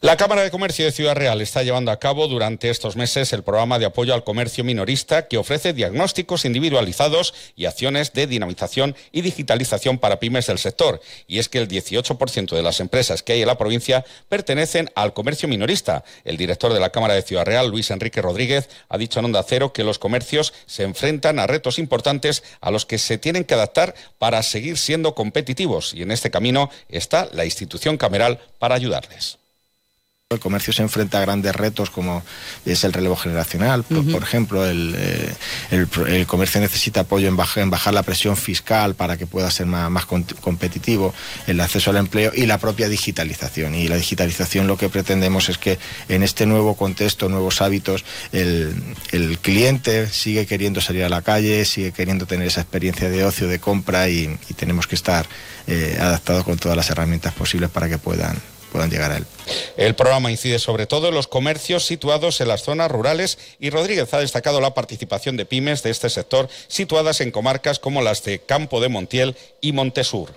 La Cámara de Comercio de Ciudad Real está llevando a cabo durante estos meses el programa de apoyo al comercio minorista que ofrece diagnósticos individualizados y acciones de dinamización y digitalización para pymes del sector. Y es que el 18% de las empresas que hay en la provincia pertenecen al comercio minorista. El director de la Cámara de Ciudad Real, Luis Enrique Rodríguez, ha dicho en Onda Cero que los comercios se enfrentan a retos importantes a los que se tienen que adaptar para seguir siendo competitivos. Y en este camino está la institución cameral para ayudarles. El comercio se enfrenta a grandes retos como es el relevo generacional. Por ejemplo, el comercio necesita apoyo en bajar la presión fiscal para que pueda ser más competitivo, el acceso al empleo y la propia digitalización. Y la digitalización, lo que pretendemos es que en este nuevo contexto, nuevos hábitos, el cliente sigue queriendo salir a la calle, sigue queriendo tener esa experiencia de ocio, de compra y tenemos que estar adaptados con todas las herramientas posibles para que puedan llegar a él. El programa incide sobre todo en los comercios situados en las zonas rurales y Rodríguez ha destacado la participación de pymes de este sector situadas en comarcas como las de Campo de Montiel y Montesur.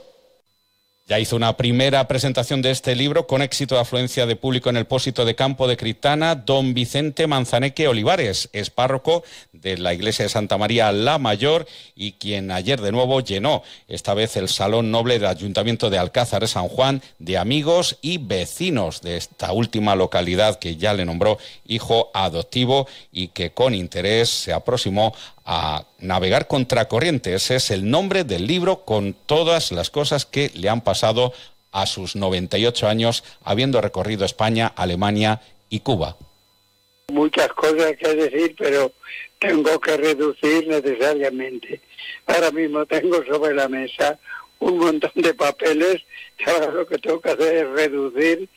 Ya hizo una primera presentación de este libro con éxito de afluencia de público en el Pósito de Campo de Criptana, don Vicente Manzaneque Olivares, es párroco de la iglesia de Santa María la Mayor y quien ayer de nuevo llenó esta vez el Salón Noble del Ayuntamiento de Alcázar de San Juan de amigos y vecinos de esta última localidad que ya le nombró hijo adoptivo y que con interés se aproximó a navegar contracorriente. Ese es el nombre del libro con todas las cosas que le han pasado a sus 98 años, habiendo recorrido España, Alemania y Cuba. Muchas cosas que decir, pero tengo que reducir necesariamente. Ahora mismo tengo sobre la mesa un montón de papeles y ahora lo que tengo que hacer es reducir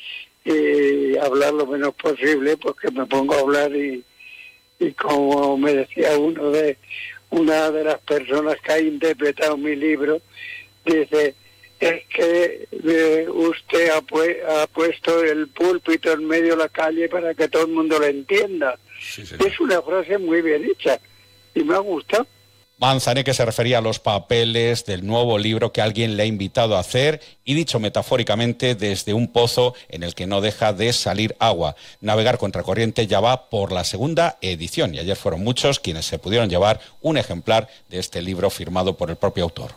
y hablar lo menos posible, porque me pongo a hablar y como me decía una de las personas que ha interpretado mi libro, dice, es que usted ha puesto el púlpito en medio de la calle para que todo el mundo lo entienda. Sí, es una frase muy bien hecha y me ha gustado. Manzaneque se refería a los papeles del nuevo libro que alguien le ha invitado a hacer y dicho metafóricamente desde un pozo en el que no deja de salir agua. Navegar contracorriente ya va por la segunda edición y ayer fueron muchos quienes se pudieron llevar un ejemplar de este libro firmado por el propio autor.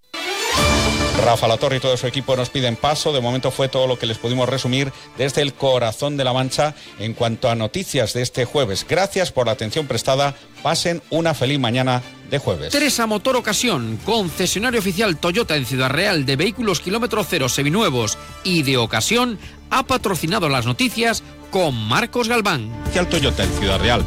Rafa Latorre y todo su equipo nos piden paso. De momento fue todo lo que les pudimos resumir desde el corazón de la Mancha en cuanto a noticias de este jueves. Gracias por la atención prestada. Pasen una feliz mañana de jueves. Teresa Motor Ocasión, concesionario oficial Toyota en Ciudad Real de vehículos kilómetro cero seminuevos y de ocasión, ha patrocinado las noticias con Marcos Galván. Al Toyota en Ciudad Real.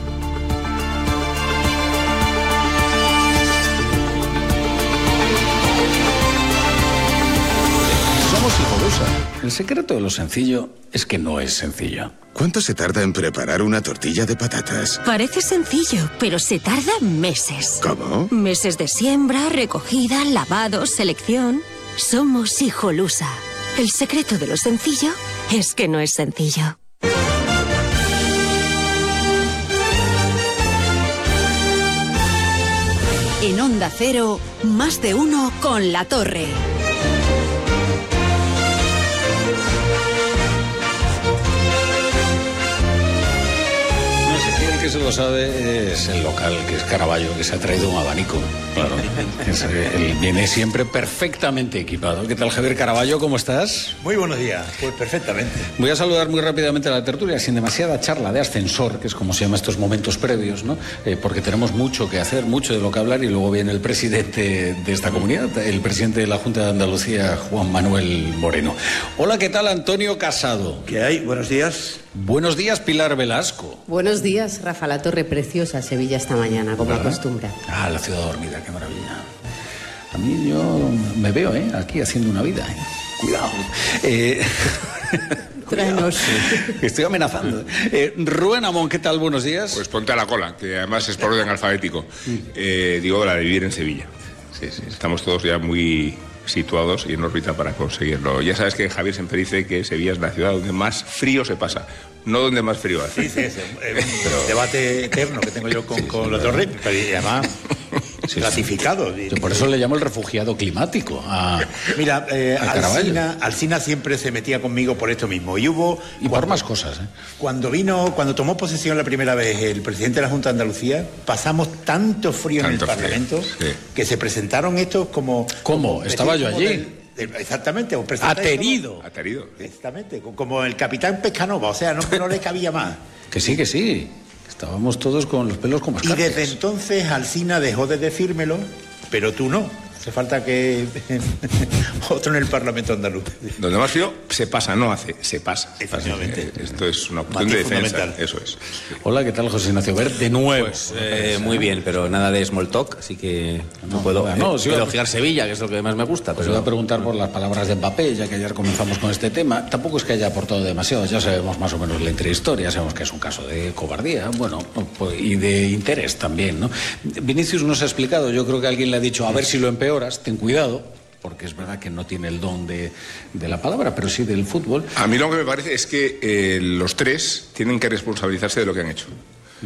El secreto de lo sencillo es que no es sencillo. ¿Cuánto se tarda en preparar una tortilla de patatas? Parece sencillo, pero se tarda meses. ¿Cómo? Meses de siembra, recogida, lavado, selección. Somos Hijolusa. El secreto de lo sencillo es que no es sencillo. En Onda Cero, más de uno con La Torre. Que se lo sabe es el local, que es Caravaggio, que se ha traído un abanico. Claro. Él viene siempre perfectamente equipado. ¿Qué tal, Javier Caravaggio? ¿Cómo estás? Muy buenos días, pues perfectamente. Voy a saludar muy rápidamente a la tertulia, sin demasiada charla de ascensor, que es como se llama estos momentos previos, ¿no? Porque tenemos mucho que hacer, mucho de lo que hablar, y luego viene el presidente de esta comunidad, el presidente de la Junta de Andalucía, Juan Manuel Moreno. Hola, ¿qué tal, Antonio Casado? ¿Qué hay? Buenos días. Buenos días, Pilar Velasco. Buenos días, Rafa Latorre. Preciosa Sevilla esta mañana, como acostumbra. Ah, la ciudad dormida, qué maravilla. A mí yo me veo, aquí haciendo una vida. Cuidado. Tráenos. Estoy amenazando. Rubén Amón, ¿qué tal? Buenos días. Pues ponte a la cola, que además es por orden alfabético. Digo, la de vivir en Sevilla. Sí. Estamos todos ya muy situados y en órbita para conseguirlo. Ya sabes que Javier siempre dice que Sevilla es la ciudad donde más frío se pasa, no donde más frío hace. Sí, es un debate eterno que tengo yo con la Torre, pero además clasificado. Yo por eso le llamo el refugiado climático. Mira, Alsina siempre se metía conmigo por esto mismo. Y por más cosas. Cuando tomó posesión la primera vez el presidente de la Junta de Andalucía, pasamos tanto frío en el Parlamento que se presentaron estos como... ¿Cómo? Estaba yo allí. Exactamente. Aterido. Exactamente. Como el capitán Pescanova. O sea, no le cabía más. Que sí. Estábamos todos con los pelos como escarpias. Y desde entonces Alsina dejó de decírmelo, pero tú no. Hace falta que otro en el Parlamento andaluz. Donde más frío se pasa, no hace, se pasa. Efectivamente. Esto es una cuestión de defensa. Eso es. Hola, ¿qué tal, José Ignacio? De nuevo. Pues, muy bien, pero nada de small talk, así que no puedo elogiar Sevilla, que es lo que más me gusta. Pues voy a preguntar por las palabras de Mbappé, ya que ayer comenzamos con este tema. Tampoco es que haya aportado demasiado, ya sabemos más o menos la intrahistoria, sabemos que es un caso de cobardía, y de interés también, ¿no? Vinicius nos ha explicado, yo creo que alguien le ha dicho, a ver si lo empeoras, ten cuidado, porque es verdad que no tiene el don de la palabra, pero sí del fútbol. A mí lo que me parece es que los tres tienen que responsabilizarse de lo que han hecho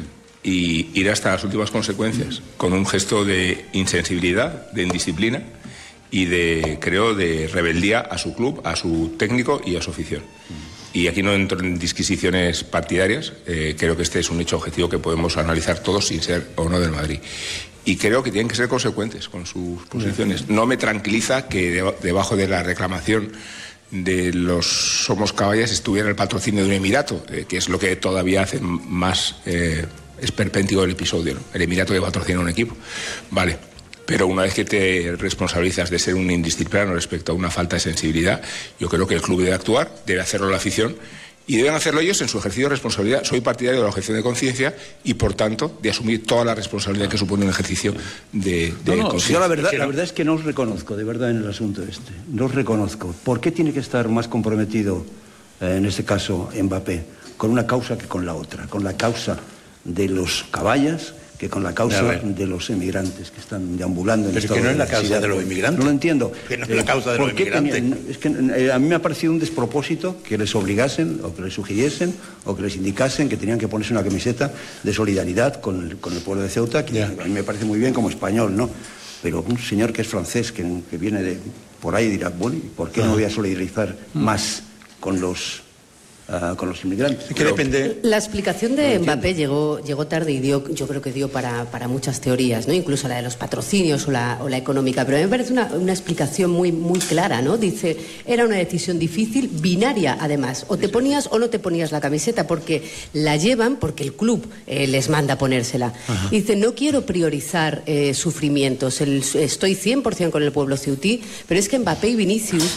y ir hasta las últimas consecuencias, con un gesto de insensibilidad, de indisciplina y de rebeldía a su club, a su técnico y a su afición. Y aquí no entro en disquisiciones partidarias, creo que este es un hecho objetivo que podemos analizar todos sin ser o no del Madrid. Y creo que tienen que ser consecuentes con sus posiciones. No me tranquiliza que debajo de la reclamación de los Somos Caballas estuviera el patrocinio de un Emirato, que es lo que todavía hace más esperpéntico el episodio, ¿no? El Emirato que patrocina un equipo. Vale. Pero una vez que te responsabilizas de ser un indisciplinado respecto a una falta de sensibilidad, yo creo que el club debe actuar, debe hacerlo la afición y deben hacerlo ellos en su ejercicio de responsabilidad. Soy partidario de la objeción de conciencia y, por tanto, de asumir toda la responsabilidad que supone un ejercicio de conciencia. Yo la verdad es que no os reconozco, de verdad, en el asunto este. No os reconozco. ¿Por qué tiene que estar más comprometido, en este caso, Mbappé, con una causa que con la otra? Con la causa de los caballas que con la causa de los emigrantes que están deambulando en Pero es que no es la causa de los inmigrantes. No lo entiendo. Que no es la causa de los inmigrantes. Es que a mí me ha parecido un despropósito que les obligasen o que les sugiriesen o que les indicasen que tenían que ponerse una camiseta de solidaridad con el pueblo de Ceuta, que a mí me parece muy bien como español, ¿no? Pero un señor que es francés, que viene de por ahí, dirá, bueno, ¿y por qué no voy a solidarizar más con los inmigrantes? Es que depende. La explicación de Mbappé llegó tarde y yo creo que dio para muchas teorías, ¿no? Incluso la de los patrocinios o la económica, pero a mí me parece una explicación muy, muy clara, ¿no? Dice, era una decisión difícil, binaria además, o te ponías o no te ponías la camiseta, porque la llevan porque el club les manda ponérsela. Dice, no quiero priorizar sufrimientos, estoy 100% con el pueblo ceutí, pero es que Mbappé y Vinicius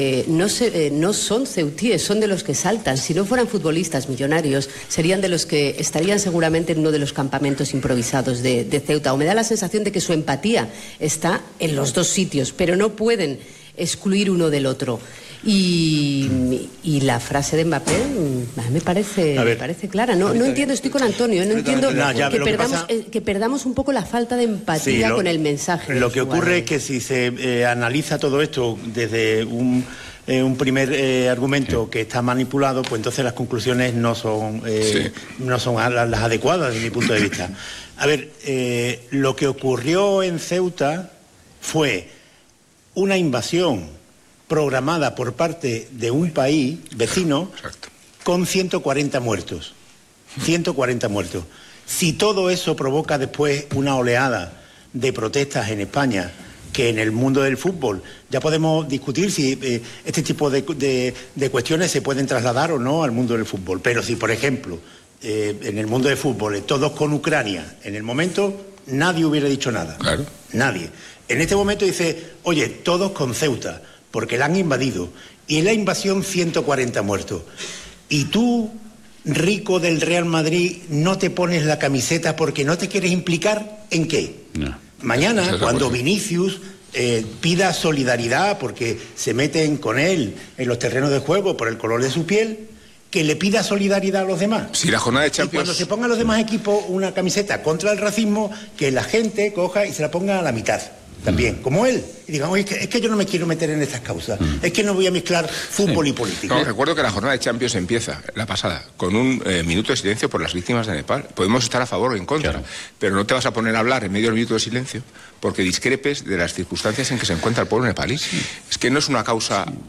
no son ceutíes, son de los que saltan. Si no fueran futbolistas millonarios, serían de los que estarían seguramente en uno de los campamentos improvisados de Ceuta. O me da la sensación de que su empatía está en los dos sitios, pero no pueden excluir uno del otro. Y la frase de Mbappé a mí me parece clara. No entiendo, estoy con Antonio, no entiendo que perdamos un poco la falta de empatía con el mensaje. Lo que ocurre es que si se analiza todo esto desde un primer argumento que está manipulado, pues entonces las conclusiones no son las adecuadas desde mi punto de vista. A ver, lo que ocurrió en Ceuta fue una invasión programada por parte de un país vecino con 140 muertos. 140 muertos. Si todo eso provoca después una oleada de protestas en España, que en el mundo del fútbol ya podemos discutir si este tipo de cuestiones se pueden trasladar o no al mundo del fútbol. Pero si, por ejemplo, en el mundo del fútbol, todos con Ucrania, en el momento nadie hubiera dicho nada. Claro. Nadie. En este momento dice, oye, todos con Ceuta, porque la han invadido. Y en la invasión 140 muertos. Y tú, rico del Real Madrid, no te pones la camiseta porque no te quieres implicar ¿en qué? No. Mañana, cuando Vinicius pida solidaridad porque se meten con él en los terrenos de juego por el color de su piel, que le pida solidaridad a los demás. Si la jornada de Champions... Y cuando se pongan los demás equipos una camiseta contra el racismo, que la gente coja y se la ponga a la mitad. también, como él, y digan, oye, es que yo no me quiero meter en estas causas, es que no voy a mezclar fútbol y política. No, recuerdo que la jornada de Champions empieza, la pasada, con un minuto de silencio por las víctimas de Nepal. Podemos estar a favor o en contra, pero no te vas a poner a hablar en medio del minuto de silencio porque discrepes de las circunstancias en que se encuentra el pueblo nepalí. Es que no es una causa